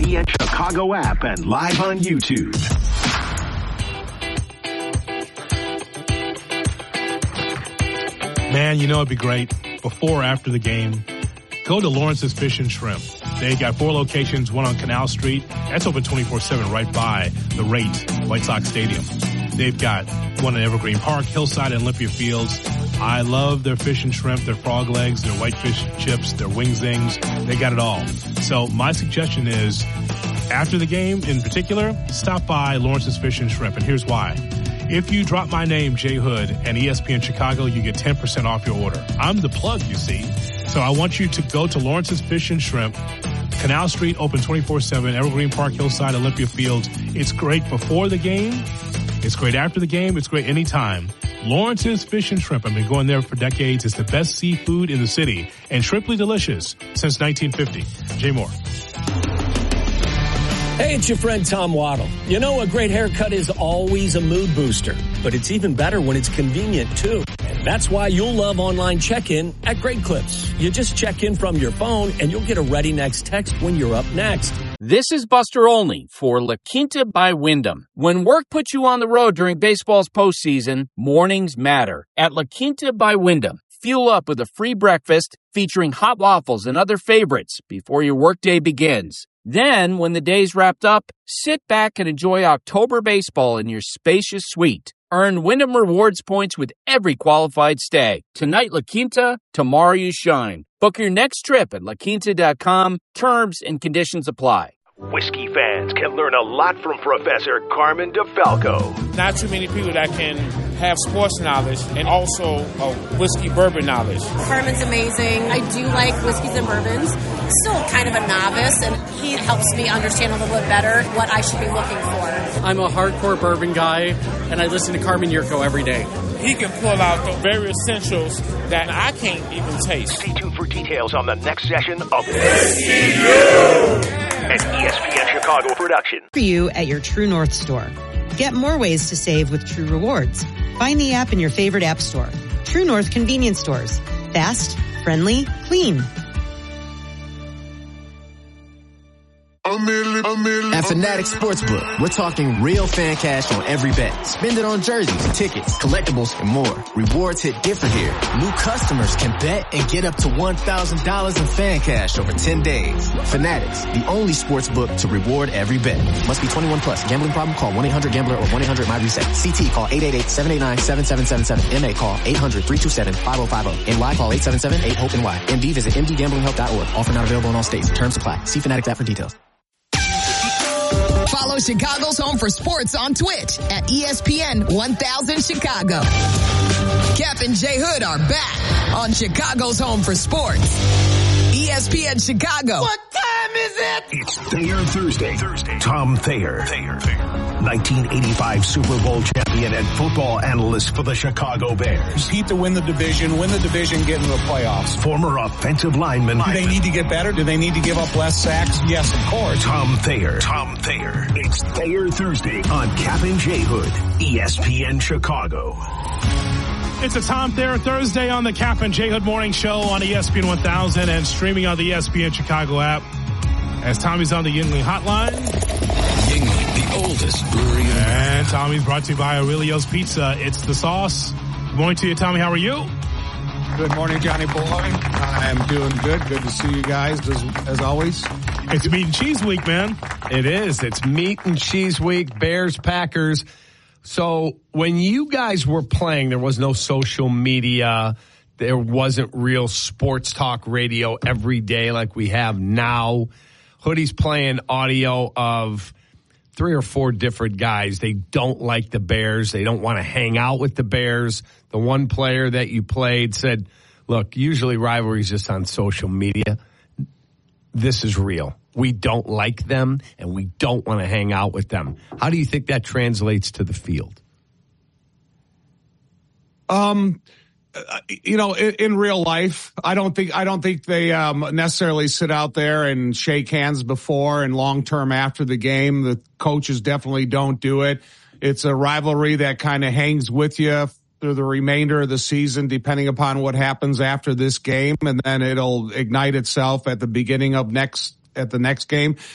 ESPN Chicago app and live on YouTube. Man, you know it'd be great before or after the game. Go to Lawrence's Fish and Shrimp. They got 4 locations, one on Canal Street. That's open 24/7 right by the Rate White Sox Stadium. They've got one in Evergreen Park, Hillside, and Olympia Fields. I love their fish and shrimp, their frog legs, their whitefish chips, their wing zings. They got it all. So my suggestion is, after the game in particular, stop by Lawrence's Fish and Shrimp. And here's why. If you drop my name, Jay Hood, and ESPN Chicago, you get 10% off your order. I'm the plug, you see. So I want you to go to Lawrence's Fish and Shrimp. Canal Street, open 24/7, Evergreen Park, Hillside, Olympia Fields. It's great before the game. It's great after the game. It's great anytime. Lawrence's Fish and Shrimp. I've been going there for decades. It's the best seafood in the city and shrimply delicious since 1950. Jay Moore. Hey, it's your friend Tom Waddle. You know, a great haircut is always a mood booster, but it's even better when it's convenient, too. And that's why you'll love online check-in at Great Clips. You just check in from your phone, and you'll get a ready next text when you're up next. This is Buster Olney for La Quinta by Wyndham. When work puts you on the road during baseball's postseason, mornings matter. At La Quinta by Wyndham, fuel up with a free breakfast featuring hot waffles and other favorites before your workday begins. Then, when the day's wrapped up, sit back and enjoy October baseball in your spacious suite. Earn Wyndham Rewards points with every qualified stay. Tonight, La Quinta, tomorrow you shine. Book your next trip at laquinta.com. Terms and conditions apply. Whiskey fans can learn a lot from Professor Carmen DeFalco. Not too many people that can have sports knowledge and also whiskey bourbon knowledge. Carmen's amazing. I do like whiskeys and bourbons. Still kind of a novice, and he helps me understand a little bit better what I should be looking for. I'm a hardcore bourbon guy, and I listen to Carmen Yurko every day. He can pull out the very essentials that I can't even taste. Stay tuned for details on the next session of Whiskey an ESPN Chicago production. For you at your True North store. Get more ways to save with True Rewards. Find the app in your favorite app store. True North convenience stores. Fast, friendly, clean. At Fanatics Sportsbook, we're talking real fan cash on every bet. Spend it on jerseys, tickets, collectibles, and more. Rewards hit different here. New customers can bet and get up to $1,000 in fan cash over 10 days. Fanatics, the only sportsbook to reward every bet. Must be 21 plus. Gambling problem? Call 1-800-GAMBLER or 1-800-MY-RESET. CT call 888-789-7777. MA call 800-327-5050. NY call 877-8-HOPE-NY. MD visit mdgamblinghelp.org. Offer not available in all states. Terms apply. See Fanatics app for details. Follow Chicago's Home for Sports on Twitch at ESPN 1000 Chicago. Cap and Jay Hood are back on Chicago's Home for Sports. ESPN Chicago. What time is it? It's Thayer Thursday. Tom Thayer. 1985 Super Bowl champion and football analyst for the Chicago Bears. Compete to win the division, get into the playoffs. Former offensive lineman. Do they need to get better? Do they need to give up less sacks? Yes, of course. Tom Thayer. It's Thayer Thursday on Cap and J Hood, ESPN Chicago. It's a Tom Thayer Thursday on the Cap and J Hood Morning Show on ESPN 1000 and streaming on the ESPN Chicago app. As Tommy's on the Yuengling Hotline. Yuengling, the oldest brewery. And Tommy's brought to you by Aurelio's Pizza. It's the sauce. Good morning to you, Tommy. How are you? Good morning, Johnny Boy. I am doing good. Good to see you guys, as always. It's Meat and Cheese Week, man. It is. It's Meat and Cheese Week, Bears, Packers. So when you guys were playing, there was no social media. There wasn't real sports talk radio every day like we have now. Hoodie's playing audio of 3 or 4 different guys. They don't like the Bears. They don't want to hang out with the Bears. The one player that you played said, look, usually rivalry's just on social media. This is real. We don't like them, and we don't want to hang out with them. How do you think that translates to the field? In real life, I don't think they necessarily sit out there and shake hands before and long term after the game. The coaches definitely don't do it. It's a rivalry that kind of hangs with you through the remainder of the season, depending upon what happens after this game, and then it'll ignite itself at the beginning of the next game.